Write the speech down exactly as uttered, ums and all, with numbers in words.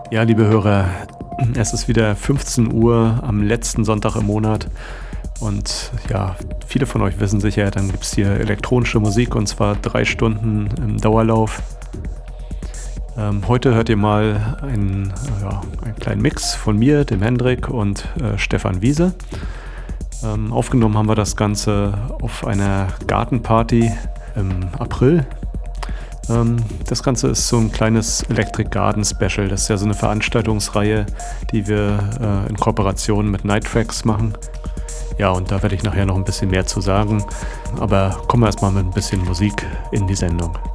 Ja, liebe Hörer, es ist wieder fünfzehn Uhr am letzten Sonntag im Monat und ja, viele von euch wissen sicher, dann gibt es hier elektronische Musik und zwar drei Stunden im Dauerlauf. Ähm, heute hört ihr mal einen, ja, einen kleinen Mix von mir, dem Hendrik und äh, Stefan Wiese. Ähm, aufgenommen haben wir das Ganze auf einer Gartenparty im April. Ähm, das Ganze ist so ein kleines Electric Garden Special. Das ist ja so eine Veranstaltungsreihe, die wir äh, in Kooperation mit Night Tracks machen. Ja, und da werde ich nachher noch ein bisschen mehr zu sagen. Aber kommen wir erstmal mit ein bisschen Musik in die Sendung.